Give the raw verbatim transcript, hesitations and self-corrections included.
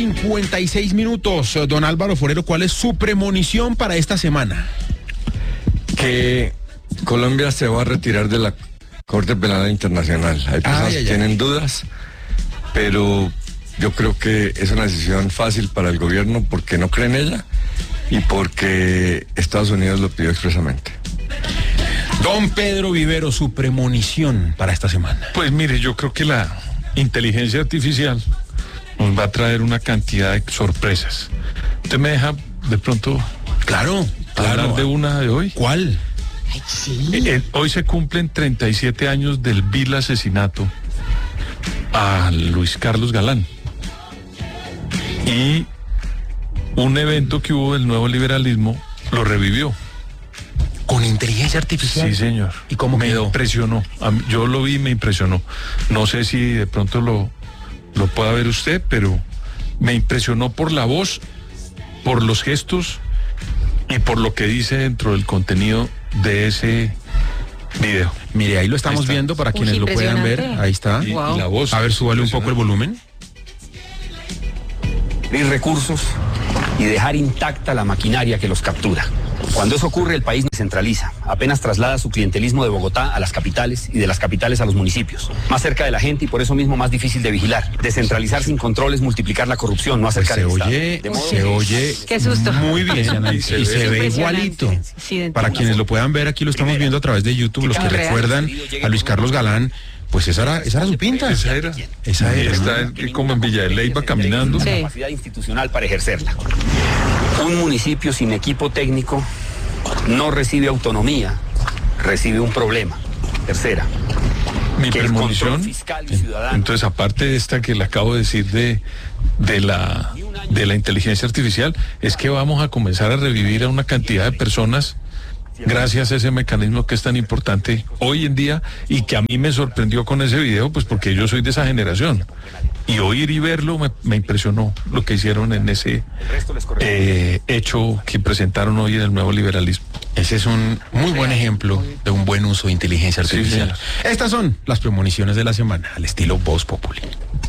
cincuenta y seis minutos. Don Álvaro Forero, ¿cuál es su premonición para esta semana? Que Colombia se va a retirar de la Corte Penal Internacional. Hay personas Ay, ay, que tienen ay. dudas, pero yo creo que es una decisión fácil para el gobierno porque no cree en ella y porque Estados Unidos lo pidió expresamente. Don Pedro Vivero, su premonición para esta semana. Pues mire, yo creo que la inteligencia artificial nos va a traer una cantidad de sorpresas. Usted me deja de pronto Claro, hablar claro. de una de hoy. ¿Cuál? Ay, sí. Eh, eh, hoy se cumplen treinta y siete años del vil asesinato a Luis Carlos Galán. Y un evento que hubo del nuevo liberalismo lo revivió. ¿Con inteligencia artificial? Sí, señor. ¿Y cómo me quedó? impresionó. A mí- yo lo vi y me impresionó. No sé si de pronto lo, lo pueda ver usted, pero me impresionó por la voz, por los gestos y por lo que dice dentro del contenido de ese video. Mire, ahí lo estamos Ahí está. viendo para Uy, quienes lo puedan ver. impresionante. Ahí está. Y, Wow. y la voz. A ver, súbale un poco el volumen. Y recursos y dejar intacta la maquinaria que los captura. Cuando eso ocurre, el país descentraliza, apenas traslada su clientelismo de Bogotá a las capitales y de las capitales a los municipios. Más cerca de la gente y por eso mismo más difícil de vigilar. Descentralizar sin control es multiplicar la corrupción, no acercar Se el Estado. oye, De modo se que- oye Qué susto. muy bien y se, ve Impresionante. igualito. Sí, de- Para quienes lo puedan ver, aquí lo estamos viendo a través de YouTube, los que Real. recuerdan a Luis Carlos Galán, pues esa era, esa era su pinta. Esa era. Esa era. Está en- como en Villa de Leyva caminando. Sí. Capacidad institucional para ejercerla. Un municipio sin equipo técnico no recibe autonomía, recibe un problema. Tercera, Mi que el control premonición. fiscal y ciudadano. Entonces, aparte de esta que le acabo de decir de, de, la, de la inteligencia artificial, es que vamos a comenzar a revivir a una cantidad de personas gracias a ese mecanismo que es tan importante hoy en día y que a mí me sorprendió con ese video, pues porque yo soy de esa generación. Y oír y verlo me, me impresionó lo que hicieron en ese eh, hecho que presentaron hoy en el nuevo liberalismo. Ese es un muy buen ejemplo de un buen uso de inteligencia Sí, artificial. Estas son las premoniciones de la semana, al estilo Voz Populi.